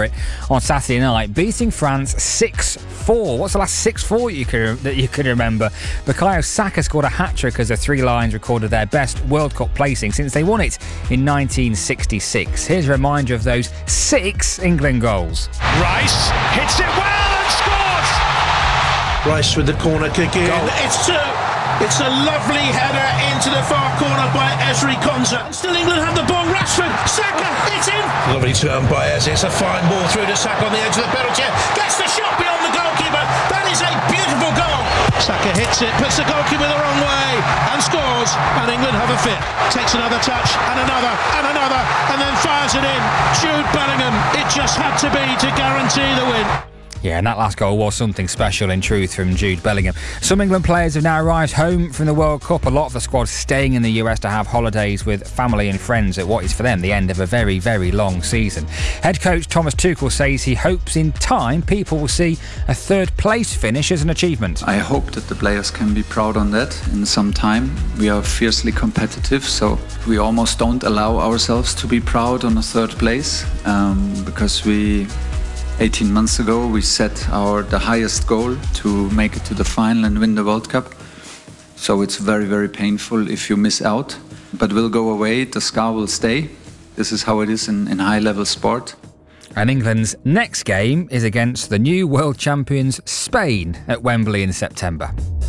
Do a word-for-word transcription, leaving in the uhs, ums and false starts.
favourite on Saturday night, beating France six four. What's the last six four you can, that you can remember? Bukayo Saka scored a hat-trick as the Three Lions recorded their best World Cup placing since they won it in nineteen sixty-six. Here's a reminder of those six England goals. Rice hits it well and scores! Rice with the corner kick in. Goal. It's two. It's a lovely header into the far corner by Ezri Konsa. Still England have the ball. Rashford, Saka, it's in. Lovely turn by Ez. It's a fine ball through to Saka on the edge of the penalty. Gets the shot beyond the goalkeeper. That is a beautiful goal. Saka hits it, puts the goalkeeper the wrong way and scores. And England have a fit. Takes another touch and another and another and then fires it in. Jude Bellingham. It just had to be to guarantee the win. Yeah, and that last goal was something special in truth from Jude Bellingham. Some England players have now arrived home from the World Cup. A lot of the squad staying in the U S to have holidays with family and friends at what is for them the end of a very, very long season. Head coach Thomas Tuchel says he hopes in time people will see a third place finish as an achievement. I hope that the players can be proud on that in some time. We are fiercely competitive, so we almost don't allow ourselves to be proud on a third place um, because we... eighteen months ago, we set our the highest goal to make it to the final and win the World Cup. So it's very, very painful if you miss out. But we'll go away, the scar will stay. This is how it is in, in high-level sport. And England's next game is against the new world champions Spain at Wembley in September.